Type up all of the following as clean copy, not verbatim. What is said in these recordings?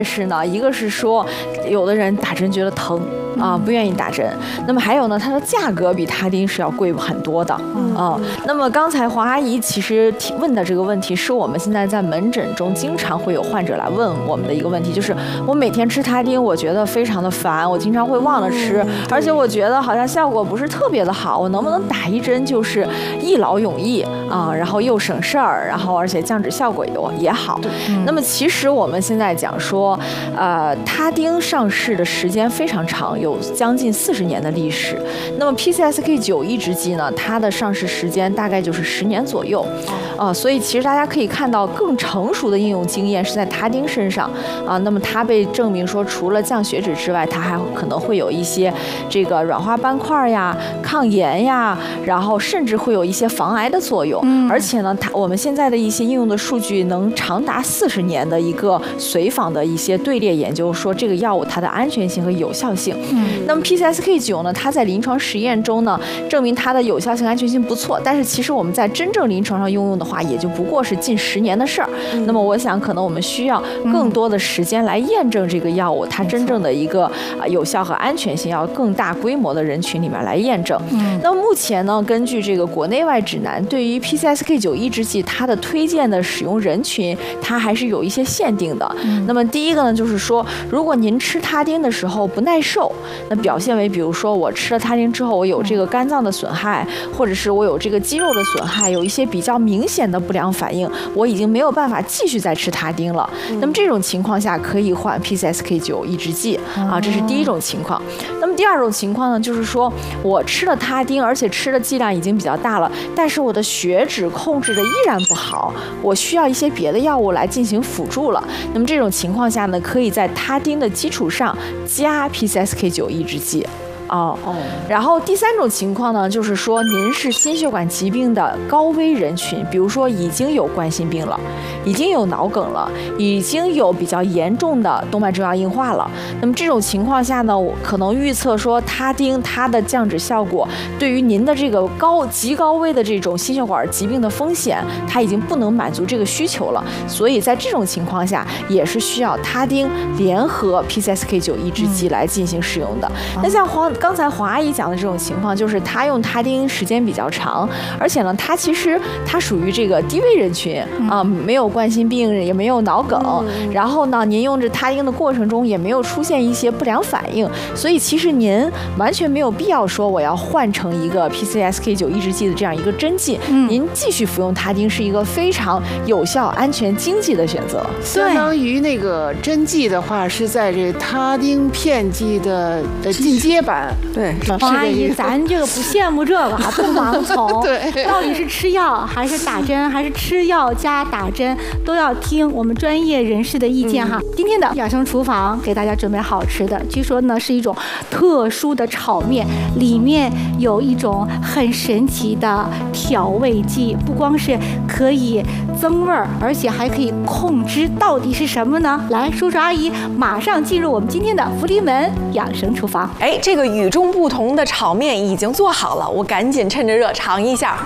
是呢，一个是说，有的人打针觉得疼啊，不愿意打针。那么还有呢，它的价格比他汀是要贵很多的啊。那么刚才黄阿姨其实问的这个问题，是我们现在在门诊中经常会有患者来问我们的一个问题，就是我每天吃他汀，我觉得非常的烦，我经常会忘了吃，而且我觉得好像效果不是特别的好，我能不能打一针就是一劳永逸啊，然后又省事儿，然后而且降脂效果也好。那么其实我们现在讲说，他汀上市的时间非常长，有将近40年的历史。那么 PCSK9 抑制剂呢，它的上市时间大概就是10年左右，所以其实大家可以看到更成熟的应用经验是在他汀身上啊。那么它被证明说，除了降血脂之外，它还可能会有一些这个软化斑块呀、抗炎呀，然后甚至会有一些防癌的作用。而且呢，我们现在的一些应用的数据能长达40年的一个随访的一些队列研究，说这个药物它的安全性和有效性。那么 PCSK9 呢，它在临床实验中呢，证明它的有效性、安全性不错，但是其实我们在真正临床上应用的话，也就不过是近10年的事儿。那么我想，可能我们需要更多的时间来验证这个药物它真正的一个有效和安全性，要更大规模的人群里面来验证。那么目前呢，根据这个国内外指南，对于 PCSK9 抑制剂它的推荐的使用人群，它还是有一些限定的。那么第一个呢，就是说，如果您吃他汀的时候不耐受，那表现为比如说我吃了他汀之后，我有这个肝脏的损害，或者是我有这个肌肉的损害，有一些比较明显的不良反应，我已经没有办法继续再吃他汀了。那么这种情况下可以换 PCSK9 抑制剂啊，这是第一种情况。那么第二种情况呢，就是说我吃了他汀，而且吃的剂量已经比较大了，但是我的血脂控制的依然不好，我需要一些别的药物来进行辅助了。那么这种情况下呢，可以在他汀的基础上加 PCSK9 抑制剂。然后第三种情况呢，就是说您是心血管疾病的高危人群，比如说已经有冠心病了，已经有脑梗了，已经有比较严重的动脉粥样硬化了。那么这种情况下呢，我可能预测说他汀它的降脂效果对于您的这个极高危的这种心血管疾病的风险，它已经不能满足这个需求了。所以在这种情况下，也是需要他汀联合 PCSK9 抑制剂来进行使用的。那像刚才黄阿姨讲的这种情况，就是她用他汀时间比较长，而且呢，她属于这个低危人群啊，没有冠心病，也没有脑梗，然后呢，您用着他汀的过程中也没有出现一些不良反应，所以其实您完全没有必要说我要换成一个 PCSK9 抑制剂的这样一个针剂，您继续服用他汀是一个非常有效、安全、经济的选择。 相当于那个针剂的话，是在这他汀片剂的进阶版。 对，黄阿姨，咱这个不羡慕这个，不盲从。 对， 到底是吃药还是打针，还是吃药加打针，都要听我们专业人士的意见哈。今天的养生厨房给大家准备好吃的，据说呢是一种特殊的炒面，里面有一种很神奇的调味剂，不光是可以增味儿，而且还可以控脂，到底是什么呢？来，叔叔阿姨马上进入我们今天的福临门养生厨房。 这个与众不同的炒面已经做好了，我赶紧趁着热尝一下。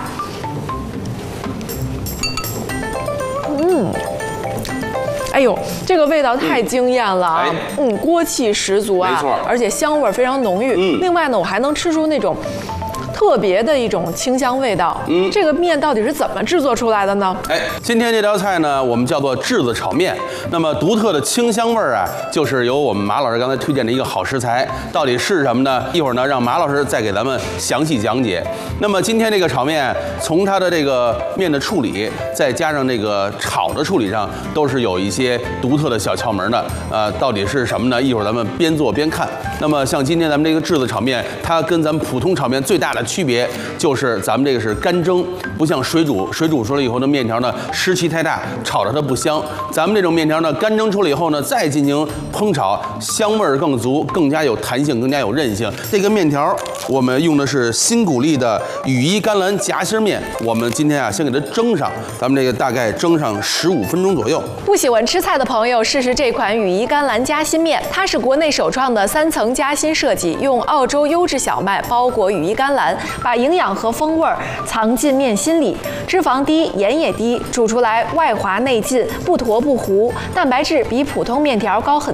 哎呦，这个味道太惊艳了啊！锅气十足啊，而且香味非常浓郁。另外呢，我还能吃出那种特别的一种清香味道。这个面到底是怎么制作出来的呢？ 今天这道菜呢，我们叫做炙子炒面。那么独特的清香味儿啊，就是由我们马老师刚才推荐的一个好食材，到底是什么呢？一会儿呢，让马老师再给咱们详细讲解。那么今天这个炒面，从它的这个面的处理，再加上这个炒的处理上，都是有一些独特的小窍门的。到底是什么呢？一会儿咱们边做边看。那么像今天咱们这个炙子炒面，它跟咱们普通炒面最大的区别就是咱们这个是干蒸，不像水煮，水煮出来以后的面条呢湿气太大，炒着它不香。咱们这种面条呢干蒸出来以后呢，再进行烹炒，香味儿更足，更加有弹性，更加有韧性。这个面条我们用的是新谷粒的羽衣甘蓝夹心面，我们今天啊先给它蒸上，咱们这个大概蒸上15分钟左右。 不喜欢吃菜的朋友试试这款羽衣甘蓝夹心面，它是国内首创的3层夹心设计，用澳洲优质小麦包裹羽衣甘蓝，把营养和风味藏进面心里，脂肪低，盐也低，煮出来外滑内劲，不坨不糊，蛋白质比普通面条高很